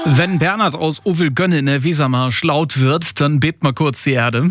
Wenn Bernhard aus Ovelgönne in der Wesermarsch laut wird, dann bebt mal kurz die Erde.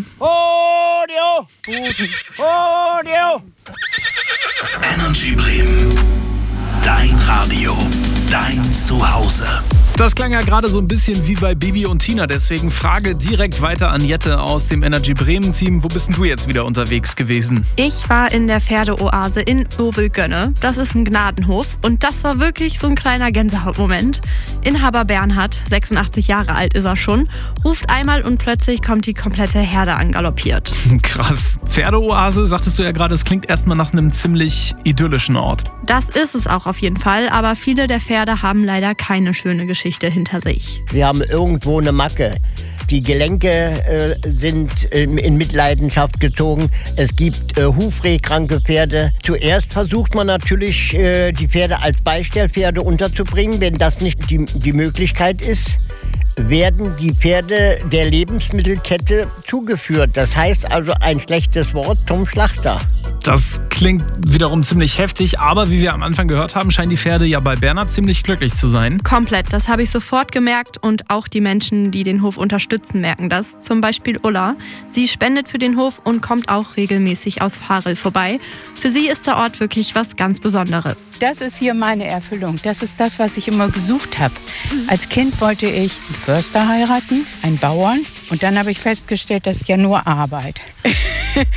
Energy Bremen. Dein Radio. Dein Zuhause. Das klang ja gerade so ein bisschen wie bei Bibi und Tina, deswegen Frage direkt weiter an Jette aus dem Energy Bremen Team. Wo bist denn du jetzt wieder unterwegs gewesen? Ich war in der Pferdeoase in Ovelgönne. Das ist ein Gnadenhof und das war wirklich so ein kleiner Gänsehautmoment. Inhaber Bernhard, 86 Jahre alt ist er schon, ruft einmal und plötzlich kommt die komplette Herde angaloppiert. Krass. Pferdeoase, sagtest du ja gerade, es klingt erstmal nach einem ziemlich idyllischen Ort. Das ist es auch auf jeden Fall, aber viele der Pferde haben leider keine schöne Geschichte hinter sich. Sie haben irgendwo eine Macke. Die Gelenke sind in Mitleidenschaft gezogen. Es gibt hufrehkranke Pferde. Zuerst versucht man natürlich, die Pferde als Beistellpferde unterzubringen. Wenn das nicht die Möglichkeit ist, werden die Pferde der Lebensmittelkette zugeführt. Das heißt also ein schlechtes Wort zum Schlachter. Das klingt wiederum ziemlich heftig, aber wie wir am Anfang gehört haben, scheinen die Pferde ja bei Bernhard ziemlich glücklich zu sein. Komplett, das habe ich sofort gemerkt und auch die Menschen, die den Hof unterstützen, merken das. Zum Beispiel Ulla. Sie spendet für den Hof und kommt auch regelmäßig aus Varel vorbei. Für sie ist der Ort wirklich was ganz Besonderes. Das ist hier meine Erfüllung. Das ist das, was ich immer gesucht habe. Als Kind wollte ich einen Förster heiraten, einen Bauern. Und dann habe ich festgestellt, das ist ja nur Arbeit.